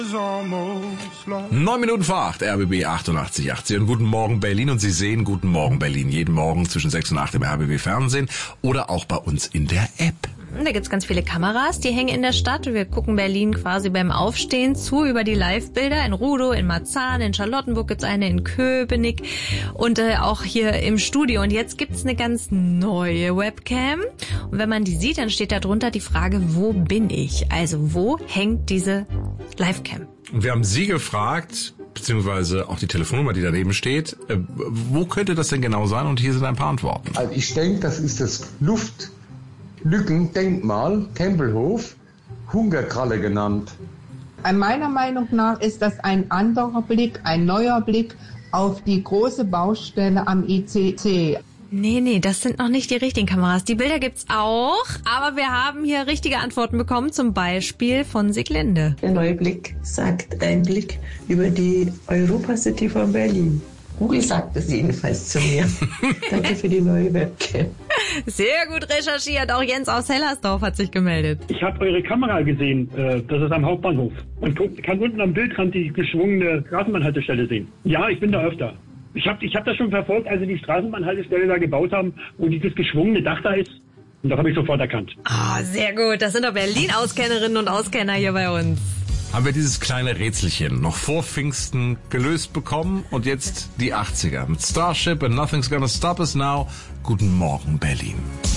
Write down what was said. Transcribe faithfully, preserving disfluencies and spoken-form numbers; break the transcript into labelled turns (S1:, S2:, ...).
S1: Neun Minuten vor acht, R B B achtundachtzig achtzig. Und guten Morgen Berlin. Und Sie sehen Guten Morgen Berlin jeden Morgen zwischen sechs und acht im R B B Fernsehen oder auch bei uns in der App.
S2: Da gibt's ganz viele Kameras, die hängen in der Stadt. Wir gucken Berlin quasi beim Aufstehen zu über die Live-Bilder. In Rudow, in Marzahn, in Charlottenburg gibt's eine, in Köpenick und äh, auch hier im Studio. Und jetzt gibt's eine ganz neue Webcam. Und wenn man die sieht, dann steht da drunter die Frage, wo bin ich? Also wo hängt diese Livecam?
S1: Und wir haben Sie gefragt, beziehungsweise auch die Telefonnummer, die daneben steht, äh, wo könnte das denn genau sein? Und hier sind ein paar Antworten.
S3: Also ich denke, das ist das Luftlückendenkmal Tempelhof, Hungerkralle genannt.
S4: Meiner Meinung nach ist das ein anderer Blick, ein neuer Blick auf die große Baustelle am I C C.
S2: Nee, nee, das sind noch nicht die richtigen Kameras. Die Bilder gibt's auch, aber wir haben hier richtige Antworten bekommen, zum Beispiel von Sieglinde.
S5: Der neue Blick sagt ein Blick über die Europa City von Berlin. Google sagt es jedenfalls zu mir. Danke für die neue Webcam.
S2: Sehr gut recherchiert. Auch Jens aus Hellersdorf hat sich gemeldet.
S6: Ich habe eure Kamera gesehen. Das ist am Hauptbahnhof. Man kann unten am Bildrand die geschwungene Straßenbahnhaltestelle sehen. Ja, ich bin da öfter. Ich habe ich hab das schon verfolgt, als sie die Straßenbahnhaltestelle da gebaut haben, wo dieses geschwungene Dach da ist. Und das habe ich sofort erkannt.
S2: Ah, oh, sehr gut. Das sind doch Berlin-Auskennerinnen und Auskenner hier bei uns.
S1: Haben wir dieses kleine Rätselchen noch vor Pfingsten gelöst bekommen und jetzt die achtziger mit Starship and Nothing's Gonna Stop Us Now. Guten Morgen Berlin.